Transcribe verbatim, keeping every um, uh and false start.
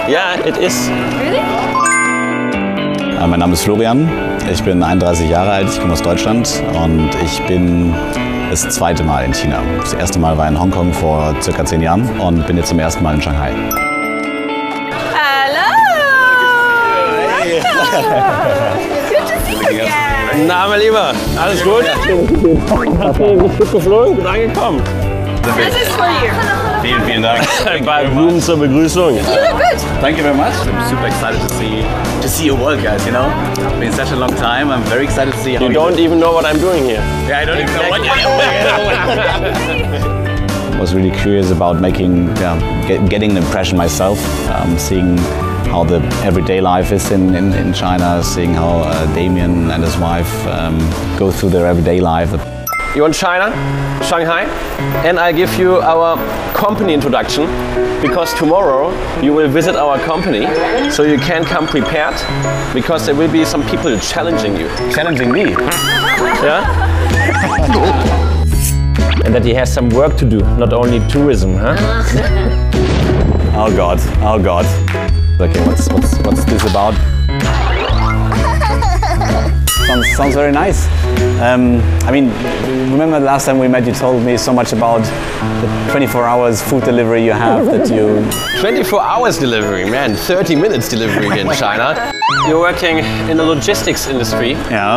Yeah, it is. Really? Mein Name ist Florian, ich bin einunddreißig Jahre alt, ich komme aus Deutschland und ich bin das zweite Mal in China. Das erste Mal war in Hongkong vor circa zehn Jahren und bin jetzt zum ersten Mal in Shanghai. Hello! Hey. Good to see you again! Na, mein Lieber, alles gut? Bist gut geflogen, gut angekommen. This is for you. Vielen, vielen Dank. Ein paar Blumen zur Begrüßung. You look good. Thank you very much. I'm super excited to see to see your work, guys. You know, it's been such a long time. I'm very excited to see how You you don't even know what I'm doing here. Yeah, I don't even know what you're doing. I was really curious about making, yeah, get, getting an impression myself, um, seeing how the everyday life is in, in, in China, seeing how uh, Damien and his wife um, go through their everyday life. You want China, Shanghai, and I'll give you our company introduction because tomorrow you will visit our company, so you can come prepared because there will be some people challenging you. Challenging me. Yeah? And that he has some work to do, not only tourism, huh? Oh God, oh God. Okay, what's, what's, what's this about? Sounds, sounds very nice. Um, I mean, remember the last time we met, you told me so much about the twenty-four hours food delivery you have that you... twenty-four hours delivery, man, thirty minutes delivery in China. You're working in the logistics industry. Yeah.